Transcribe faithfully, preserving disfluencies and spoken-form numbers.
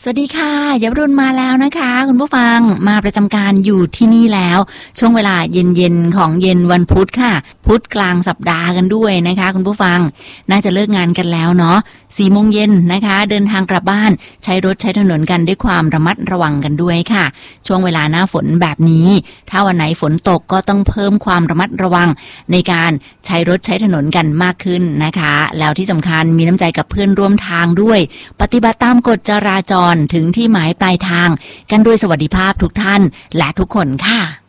สวัสดีค่ะยบรุณมาแล้วนะคะคุณผู้ฟังมาประจำการอยู่ที่นี่แล้วช่วงเวลาเย็นๆของเย็นวันพุธค่ะพุธกลางสัปดาห์กันด้วยนะคะคุณผู้ฟังน่าจะเลิกงานกันแล้วเนาะสี่โมงเย็นนะคะเดินทางกลับบ้านใช้รถใช้ถนนกันด้วยความระมัดระวังกันด้วยค่ะช่วงเวลาหน้าฝนแบบนี้ถ้าวันไหนฝนตกก็ต้องเพิ่มความระมัดระวังในการใช้รถใช้ถนนกันมากขึ้นนะคะแล้วที่สำคัญมีน้ำใจกับเพื่อนร่วมทางด้วยปฏิบัติตามกฎจราจรถึงที่หมายปลายทางกันด้วยสวัสดิภาพทุกท่านและทุกคนค่ะ